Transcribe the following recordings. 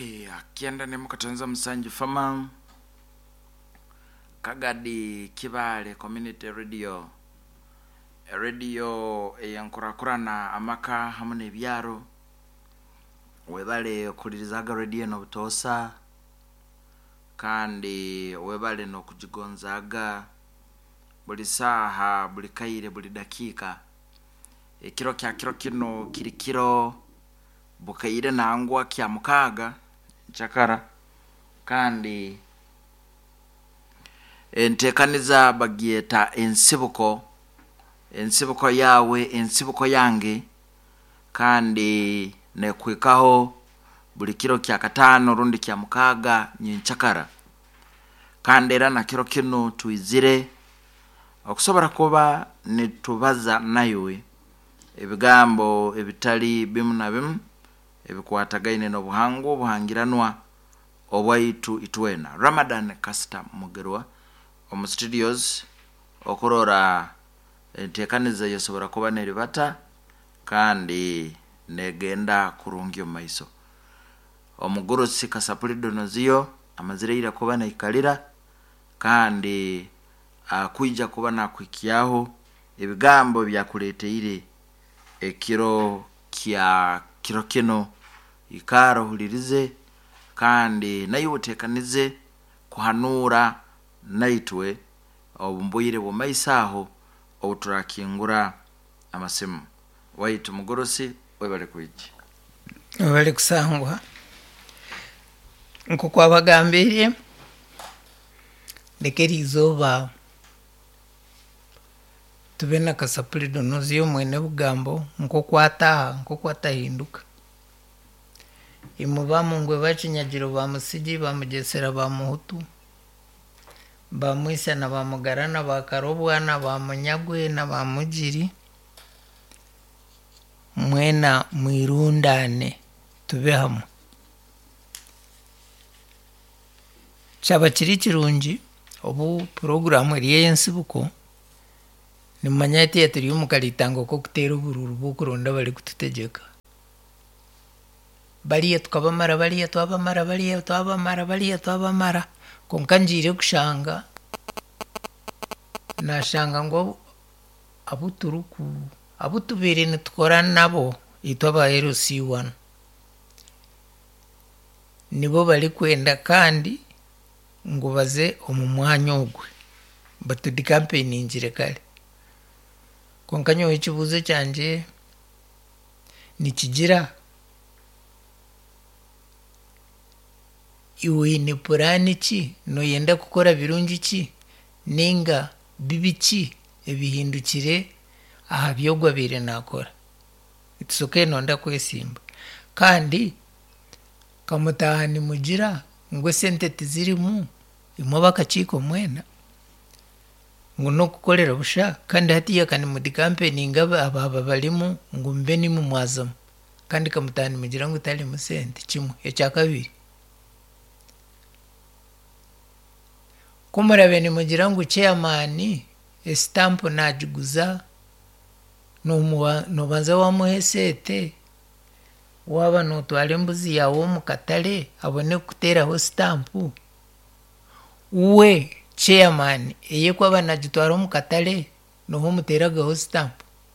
Okay, akienda ne mukatanza musanju fama Kagadi Kibale Community Radio, radio eyankurakurana amaka hamwe ebyaro webale okulirizaga radio no butosa kandi webale no kujigonzaga buli saha buli kaire buli dakika ekiro kino kirikiro bukaire nangwa kya mukaga chakara kandi entekaniza bagieta ensibuko yawe ensibuko yange kandi nekwikaho buli kiro kya katano rundi kya mukaga nyenchakara kandi era na kiro kino tuizire okusobora kuba nitubaza nayowe ebigambo ebitali bimu na bimu ebikwatagaine n'obuhangiranwa obwaitu itwena. Ramadan Kasita Mugerwa omu studios okurora entekaniza yosobora kuba neribata kandi negenda kurungyo maiso omuguru sikasapulido noziyo amazireira kuba naikalira kandi kuija kuba nakwikiyaho ebigambo byakuleteire ekiro kino ikaro hulirize kandi nayibutekanize kuhanura naitwe obumbuire bumaisaho obuturakingura amasimu waitu mugorosi webale kwiji webale kusangwa nko kwabagambiriye lekerizoba tubena kasapulido noziyo mwene bugambo nko kwatahinduka imuba mungwe bachinyagiro ba musiji ba mugesera ba muhutu ba mwisa na ba mugarana ba karobwa na ba munyagwe na ba mujiri mwena mwirundane tube hamwe chaba kiri kirungi obu programu eri yensibuko nimanyati yaturi umukalitango ko kutera ubururu bukuronda bari kututegeka bariya tukabamara bariya twabamara konka njire kushanga nashanga ngo abutubere nitukora nabo itwa LC1 nibo bari kwenda kandi ngo baze omumwanya ogwe batudi campaign injire kale konka nyo ikibuze cyanje nikigira iwe ni purani ki no yenda gukora birungi ki ninga bibiki ebihindukire aha byogwa bire nakora itsoke nonda kwesimba kandi kamutahani mugira ngwe sente tizirimu imo bakachiko mwena ngono kukolera busha kandi hatiya kandi mu campaign ngaba aba balimu ngumbe ni mu mwazamu kandi kamutahani mugira ngo tali mu sente kimwe ecyakabiri kumura bene mugira ngo chairman estamp najiguza no banza wa muhesete waba no twale mbuzi yawo mukatale abone kutera ho stamp we chairman eye kwa bana jitwaro mukatale no ho muteraga ho stamp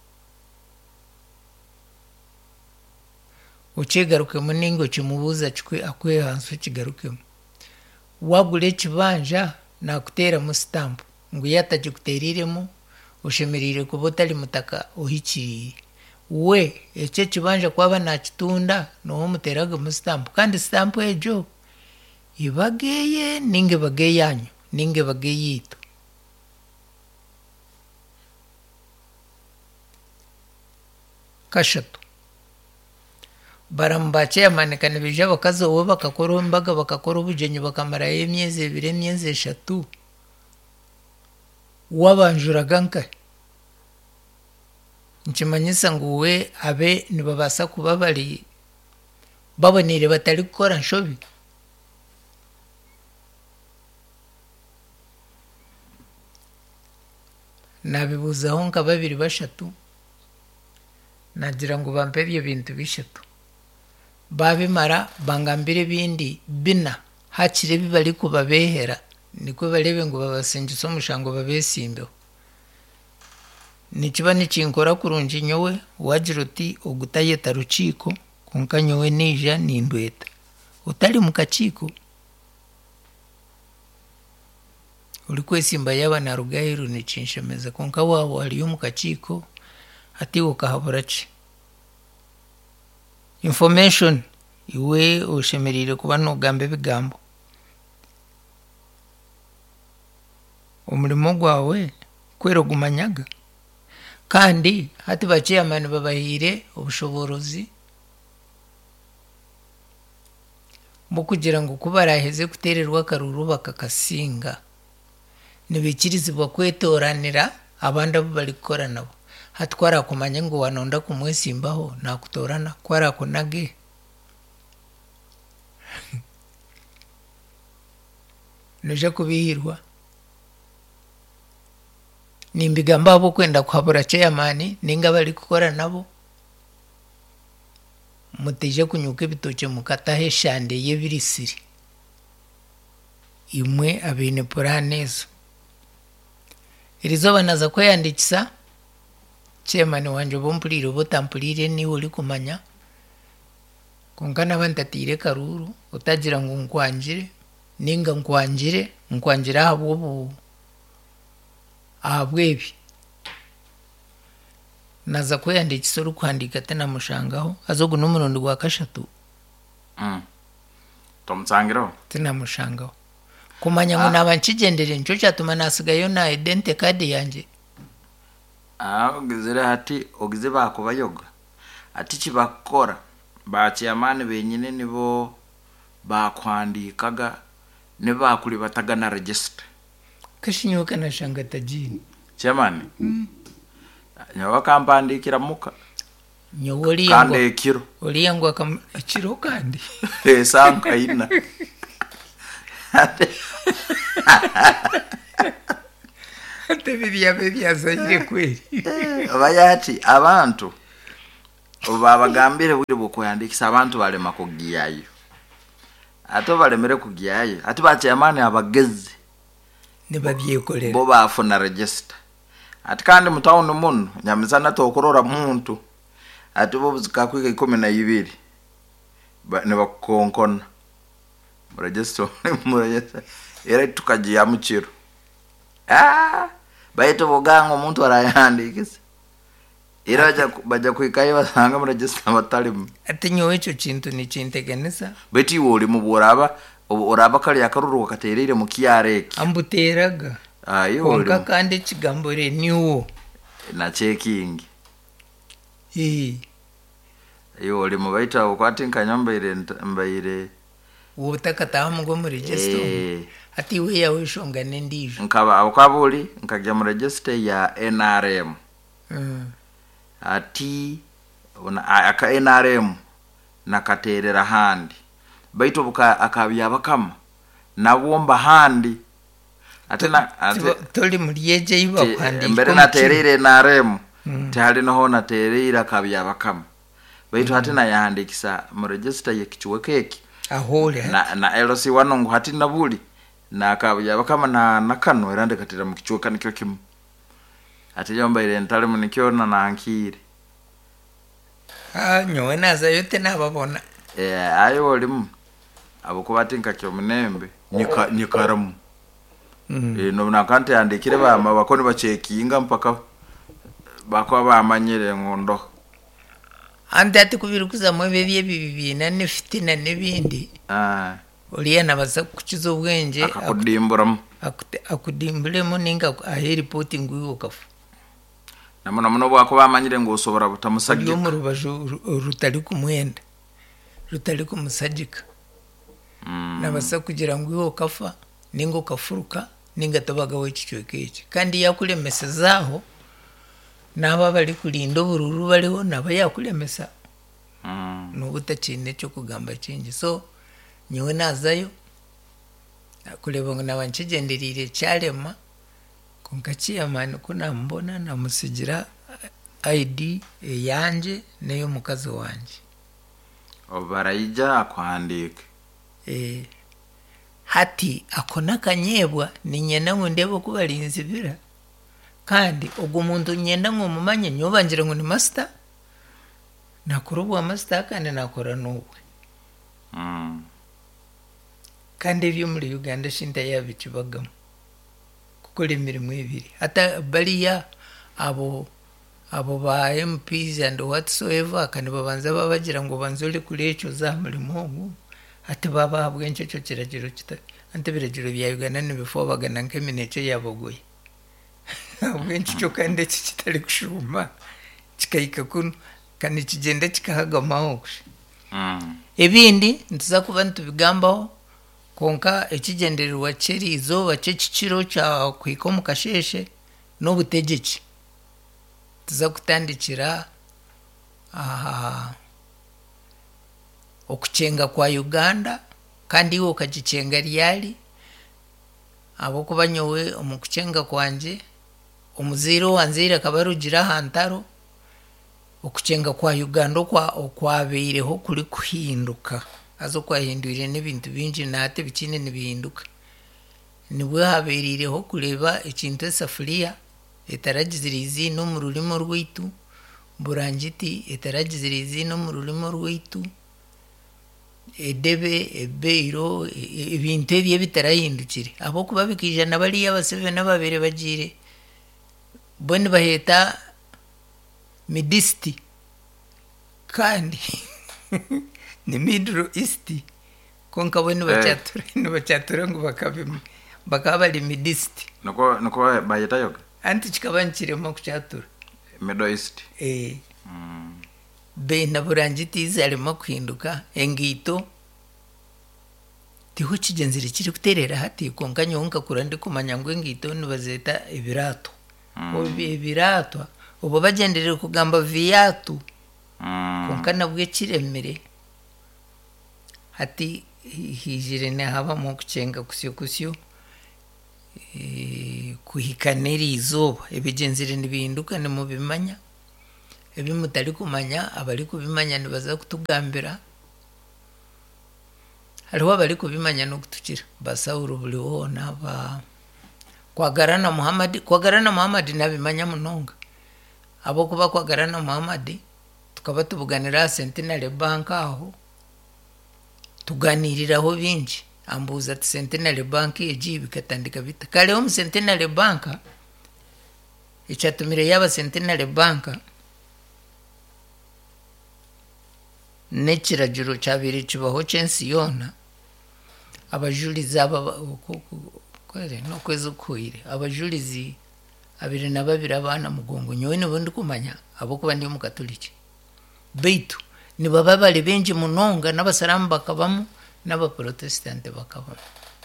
uchegaruke muningo chimubuza chikwe akwe hanso chigaruke wagule chibanja na kutera mu stamp ngo yataje kuteriremo ushemerire kubotali mutaka ohichi we eche chibanja kwaba na kitunda no muteraga mu stamp kandi stamp ejo ibageye ninge bageyanyu ninge bageyito kashatu barambache yamanekane bija bakazo we bakakora mbaga bakakora ubujenyi bakamara emyeze 2 emyeze 3 wabanjuraga nka nchimanyisa ngo we abe nibabasa kuba bali babonere batari gukora nshobi nabibuzaho nka 2 3 nagira ngo bampe ibyo bintu bishatu babimara bangambire bindi bina hakire bibali kubabehera niko barebe ngo babasingisa omushango babesimbeho nikiba nikinkora kurungi nyowe wagira uti ogutayeta rukiko konka nyowe nija nindweta utali mu kaciko uri kwesimba yaba na rugahiru nikinshemeza konka wabo waliyo mu kaciko ati ukahabura ki information iwe oshemerire kuba nogambe bigambo umurimo gwawe kwero gumanyaga kandi hati bachairman babahire obushoborozi mu kugira ngo kubaraheze kutererwa karuru bakakasinga nibikirizibwa kwetoranira abandi abo bali gukora nabo hatwara kumanya ngo wanonda kumwesimbaho nakutorana kwara kunage neje kubihirwa nimbigamba abo kwenda kuhabura chairman ninga bali gukora nabo mutije kunyuka ibitoke mukatahe shande yebirisiri imwe abine poranezo irizoba naza kweyandikisa chairman wanje bompulire botampulire ni uri kumanya konkana bantatire karuru utagira ngo nkwanjire ninga nkwanjire ahabwebi naza kweyandikisa uri kwandika tena mushangaho azogu n'umurundi gwa kashatu tomtsangiro tena mushangaho kumanya ngo nabankigendere nco cyatuma nasigayo na identity card yanje ogizire hati ogize bakubayoga ati kibakora ba chairman benyine nibo bakwandikaga ne bakuri bataga na register kashinyuka na shanga tajini chairman nyawa kampandikira muka nyowoli kande kiro oliyango akiro kandi sanka ina ate bidia zayire kweli abayati abantu babagambire buri bukuyandikisa abantu balema kugiyayo ato balemere kugiyayo ati bachairman abagezi ne babyekolera bo bafuna register ati kandi mutawuno muno nyamizana tokorora muntu ati bo buzikakwika 12 ne bakonkona register era tukajiya muchiro bayito bogango umuntu arayandikisa era baja kwikaye basanga mu register batalimu ati nyowe cyo kintu ni kintegeneza beti woli mu oraba kali yakaruru katerere mu kiyareki ambuteraga ayo konka kandi kigambore niwo na checking ayo oli mu baita ukwati nkanyambaire mbaire ubutakataha mugo mu register ati we yawe shongane ndijo nkaba akwabuli nkajya mu register ya NRM ati aka NRM nakaterera handi baito buka akabya bakama nabomba handi atena toli muliyeje iba kwandi mbere naterere NRM tali noho naterera akabya bakama baito atena yahandikisa mu register yekichwe keki ahole na LC wanongo hati nabuli na akabya bakama na kano erande katira mu kichwe kanikyo kim ati yomba ile ntale mu nikiona na ankire nyowe naza yote nababona ayo olimu abukubati nkakyo munembe nyikaramu no nakante yandikire bama bakoni bacekinga mpaka bakwa bamanyire ngondo andi ati kubirukuza mwebe bibina ne fitina nebindi oliya nabaza kukiza ubwenge akakudimburamu akudimbulemo ninga ahe reporting ukafu namuno bwako bamanyire ngo usobora butamusagika yo mu rubajo rutari kumwenda rutari kumusagika nabasa kugira ngo iwo kafa ningo kafuruka ninga tabaga we kicwekeke kandi yakulemesa zaho naba bali kulinda bururu baliho naba yakulemesa n'ubutacine cyo kugamba kingi so nyewe nazayo kuleba ngo nabankigenderire cyarema konka chairman kuna mbona namusigira ID yanje neyo mukazi wanje Obarayija akwandike. Hati akona kanyebwa ni nyenda ngo ndebo kubalinzibira kandi ogwo muntu nyenda ngo mumanye nyobangira ngo ni master nakurubwa master kandi nakora n'ubwe kandi byo muri Uganda shinta yabikibagamo gukora imirimo ibiri hata bariya abo ba MPs and whatsoever kandi babanza babagira ngo banzole kuri echo za murimo ati baba bwencho cyo kiragiro kita ante biragiro bya Uganda ni before bagana nkeminece yabogoye bwencho cyo kandi kitari kushuma kikayika kuno kandi kigenda kikahaga mahoshe ebindi ntuza kuba ntubigambaho konka ekigendererwa kiri izoba cy'ikiciro cya kwiko mu kasheshe n'obutegeki tuza kutandikira okucenga kwa Uganda kandi iwo kagicenga ryali abo kubanyowe omukucenga kwanje omuziro wanzira kabarugira hantaro okucenga kwa Uganda okwabeereho kuri kuhinduka azo kwahindurire n'ibintu bingi nate bikine nibihinduka nibwe habeerireho kureba ekintu esafuriya etaragizirizi no mu rurimo rw'itu burangiti etaragizirizi no mu rurimo rw'itu edebe ebeiro ibintu ebye bitarahindukire abo kuba bikijana bari abaseve n'ababere bagire bone baheta midisti kandi ni Middle East konka bone bacyatura ngo bakabali midisti nuko bayita yoga anti kikabanchiremo kucyatura Middle East be naburangiti zarimo kuhinduka engito tiho kigenzire kiri kuterera hati konka nyonka kurandi kumanya ngo engito nibazeta ibirato ibirato ubo bagenderere kugamba viatu konka nabwe kiremere hati hijire ne haba mu kucenga kusyo kuhikaneri izoba ebigenzire nibihinduka ni mu bimanya ebimutari kumanya abari kubimanya nibaza kutugambira hariho abari kubimanya no kutukira basawuru buli wona ba kwagarana Muhammad nabimanya munonga abo kuba kwagarana Muhammad tukaba tubuganira Centenary Bank aho tuganiriraho bingi ambuza ati Centenary Bank ejibi katandika bita kale mu Centenary Bank icyatumire yaba Centenary Bank nekiragiro cyabiri kibaho cyensi yona abajulizi kwere no kwezo kuire abajulizi abiri na babiri abana mugongo nyowe nibundi kumanya abo kuba ndi mu katoliki beitu ni baba bali benji munonga n'abasalamu bakabamo n'abaprotestante bakabamo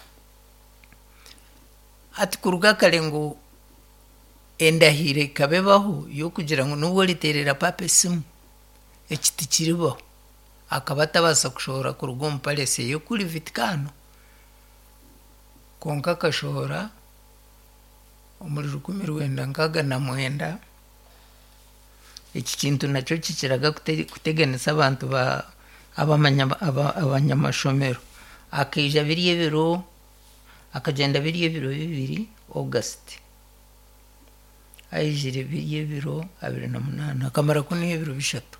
ati kuruga kalengo endahire kabebaho yo kugira ngo nubo literera pape simu ekiti kiribo akabata basa kushora ku rugo mpalese yo kuri Vatikano konka kashora muri 1909 iki kintu nacyo kikiraga kuteganisa abantu abanyamashomero akija biriye biro akagenda biriye biro bibiri August ayijire biriye biro 2008 akamara kuniye biro bishatu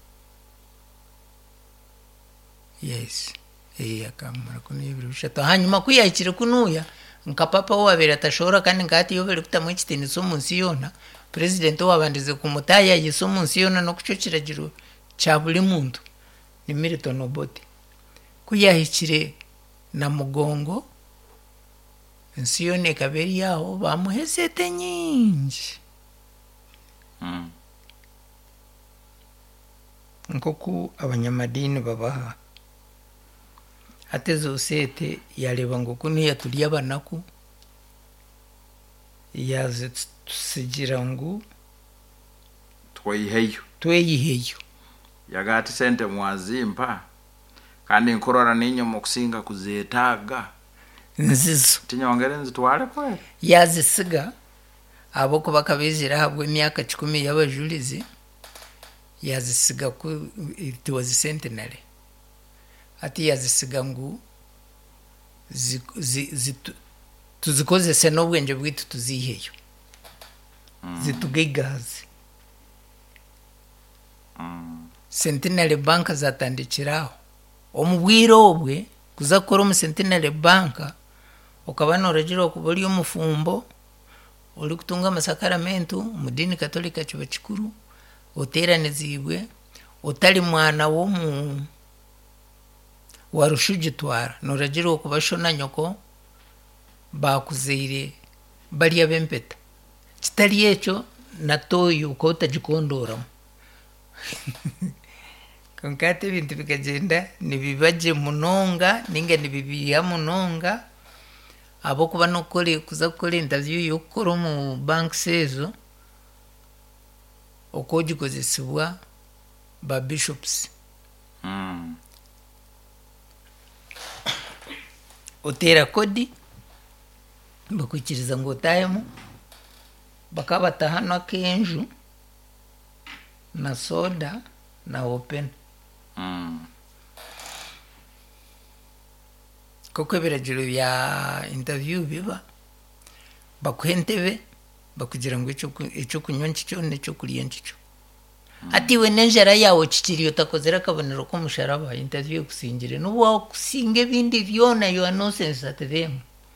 yes akamara kuniye biro bishatu hanyuma kuyakire kunuya nkapapa wabera tashora kandi ngati yo bari kutamwe kitini so munsi yona president wabandize kumutaya yiso munsi yona no kucokiragiro cya buri muntu ni Milton Obote kuyahikire na mugongo nsiyone kaberi yaho bamuhesete nyingi nkoku abanyamadini babaha atezo sete yareba ngo kuni yaturiye abanaku yaze tusigira ngo tweyiheyo yagati sente mwazimpa kandi nkorora ninyo mukusinga kuzetaga nzizo tinyongere nzitwale kwe yazisiga abo kuba kabizira habwe imyaka 10 y'abajulizi yazisiga ku it was centenary ati yazisiga ngu tuzikozese n'obwenge bwitu tuziheyo zitugegaze. Centenary Bank zatandikiraho omubwire obwe kuza kukora mu Centenary Bank ukaba noragira okuba ori omufumbo uri kutunga amasakaramentu mu dini katolika kiba kikuru oteranizibwe otari mwana wo mu warushugitwara noragira okuba shona nyoko bakuzeire bari abempeta kitari ekyo natoyo uko utagikondoramo konkate ibintu bikagenda nibibaje munonga ninga nibibiya munonga abo kuba nokore kuza gukora interview yo gukora mu bank sezo uko gikozesibwa ba bishops. Otera kodi bakwikiriza ngo otayemo bakabata hano akenju na soda na open. Koko biragiro ya interview biba bakwentebe bakugira ngo icyo kunywa cyo n'icyo kuriye cyo ati we nenjara yawo kikiri utakozera kabonero ko musharaba interview kusingire n'uwo kusinge bindi byona yo nonsense at them.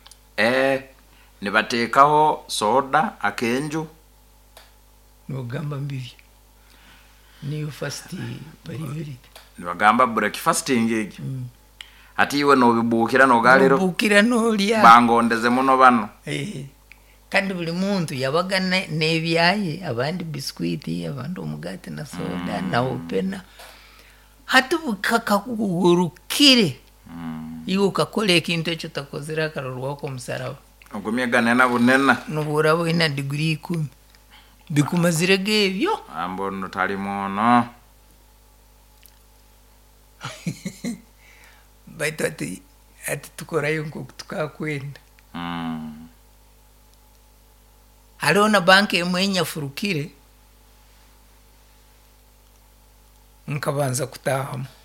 Nibatekaho soda akenju nugamba mbibi niyo fast bari biri nibagamba breakfasting igi ati iwe no bibukira no galero bukira no lya bangondeze muno bano kandi buli muntu yabaga nebyaye abandi biscuit abandi umugati na soda na opena hatubukaka kugurukire iwo kakole kintu ekyo takozera karorwa ko musaraba ogumyegana na bunena nuburabo ina degree 10 bikumazire gebyo ambono tali mono baito ati tukora yonko tukakwenda. Alona banki emwenya furukire nkabanza kutahamu